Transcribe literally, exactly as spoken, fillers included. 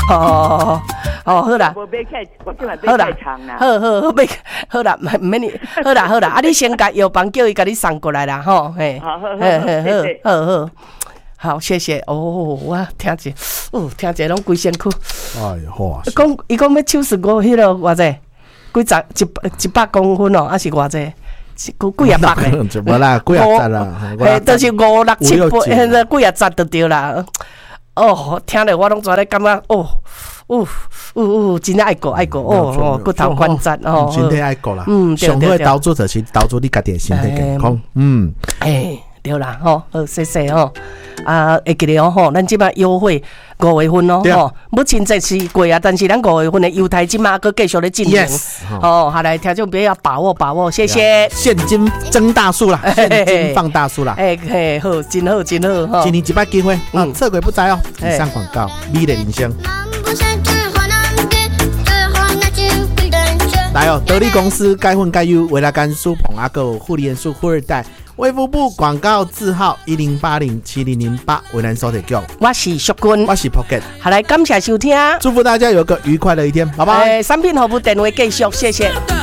哦哦，好啦， 无买起，我今晚买太长啦。 好好好，买好啦，免你，好啦好啦，啊，你先甲药房叫伊甲你送过来啦，吼，嘿， 好好好， 好好好。好，谢谢哦，我听者，哦，听者拢规身躯。 哎呀，好啊！ 讲伊讲要手术过迄落偌济，几十一一百公分哦，还是偌济？几几啊百诶？无啦，几啊十啦， 诶，就是五六七八，现在几啊十就对啦。哦，听了我拢做咧感觉，哦，哦，哦哦，真爱过爱过，哦哦，骨头关节哦， 身体爱过啦。 嗯， 上好投资就是投资你家己的身体健康。嗯， 诶。对啦，吼，好，谢谢吼。啊，会记得哦，吼，咱即摆优惠五月份哦，吼，目前这是贵啊，但是咱五月份的优待即马佫继续咧进行。哦，好来，听众朋友要把握把握，谢谢。 现金增大数啦，现金放大数啦。 哎嘿，好，真好，真好哈。 今年一摆机会，嗯，测鬼不摘哦。以上广告，美丽人生。来哦，得力公司该混该优，维拉甘苏捧阿狗护理元素富二代。卫福部广告字号一零八零七零零八，为咱所提供。 我是淑君， 我是 Pocket。 好来，感谢收听， 祝福大家有个愉快的一天，拜拜。 产品服务电话继续，谢谢。